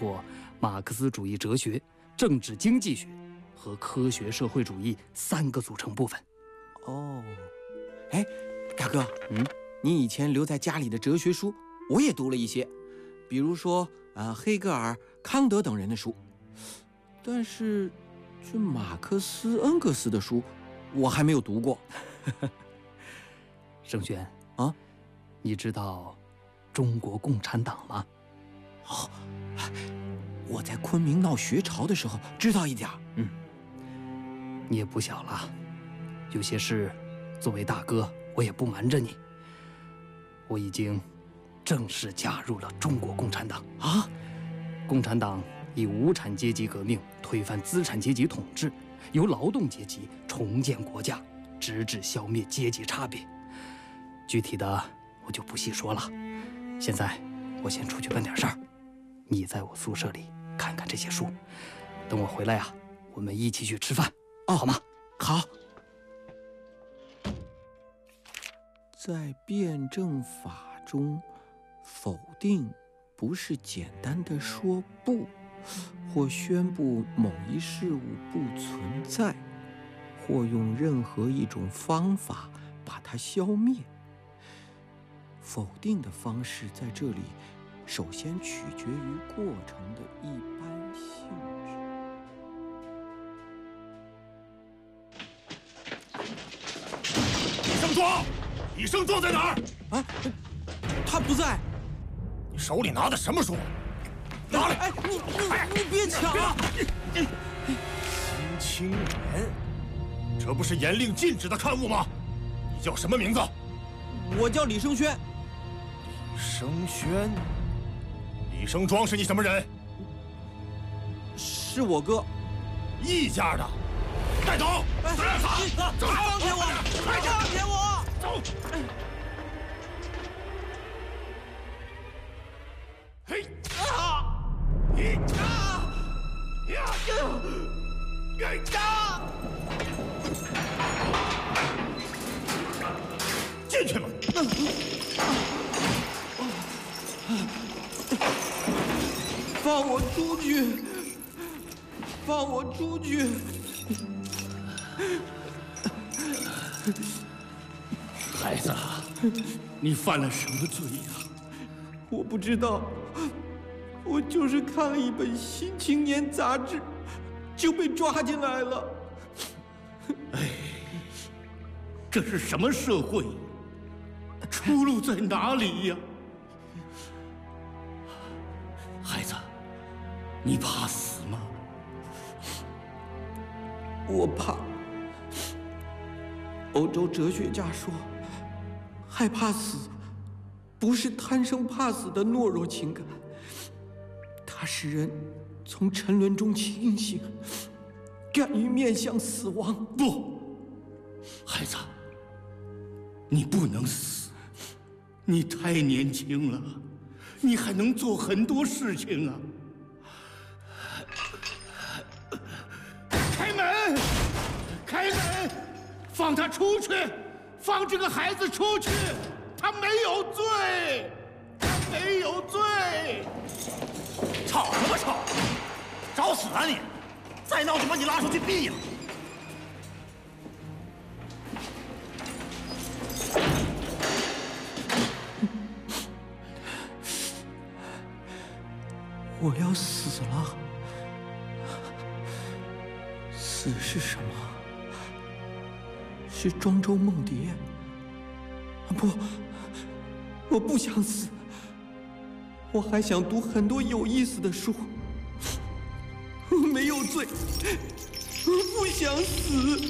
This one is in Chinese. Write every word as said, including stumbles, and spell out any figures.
括马克思主义哲学、政治经济学和科学社会主义三个组成部分。 哦，哎，大哥， 嗯， 你以前留在家里的哲学书，我也读了一些，比如说啊、呃，黑格尔、康德等人的书，但是这马克思、恩格斯的书，我还没有读过。 盛轩啊， 你知道中国共产党吗？ 哦，我在昆明闹学潮的时候知道一点。 嗯，你也不小了，有些事，作为大哥，我也不瞒着你，我已经正式加入了中国共产党啊！ 共产党以无产阶级革命推翻资产阶级统治，由劳动阶级重建国家，直至消灭阶级差别。具体的我就不细说了。现在我先出去办点事儿，你在我宿舍里看看这些书，等我回来啊，我们一起去吃饭， 哦， 好吗？ 好。在辩证法中，否定不是简单的说不，或宣布某一事物不存在，或用任何一种方法把它消灭。否定的方式在这里首先取决于过程的一般性质。李胜庄，李胜庄在哪儿？ 啊，他不在。 你手里拿的什么书？拿来！ 哎，你你你别抢啊！ 新青年，这不是严令禁止的刊物吗？你叫什么名字？ 我叫李生轩。 李生轩，李生庄是你什么人？ 是我哥， 易家的。带走！ 哎， 走！走！ 放开我！ 快点！ 放开我！ 走！嘿！啊！一啊！呀！呀！呀！进去吧！ 放我出去！放我出去！ 孩子，你犯了什么罪呀？ 我不知道，我就是看了一本《新青年》杂志，就被抓进来了。 哎，这是什么社会？出路在哪里呀？孩子，你怕死吗？ 我怕。欧洲哲学家说，害怕死不是贪生怕死的懦弱情感，它使人从沉沦中清醒，敢于面向死亡。 不，孩子，你不能死，你太年轻了，你还能做很多事情啊！开门，开门！放他出去！放这个孩子出去！他没有罪，他没有罪！ 吵什么吵？找死啊你！再闹就把你拉出去毙了！ 我要死了。死是什么？是庄周梦蝶？不，我不想死。我还想读很多有意思的书。我没有罪，我不想死。